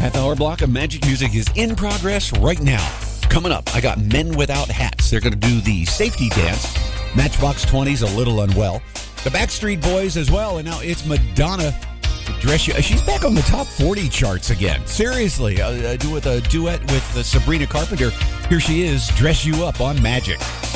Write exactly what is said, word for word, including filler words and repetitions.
Half hour block of Magic Music is in progress right now. Coming up, I got Men Without Hats. They're going to do the safety dance. Matchbox twenty's A Little Unwell. The Backstreet Boys as well. And now it's Madonna. Dress You. She's back on the top forty charts again. Seriously. Uh, do with a duet with uh, Sabrina Carpenter. Here she is, Dress You Up on Magic.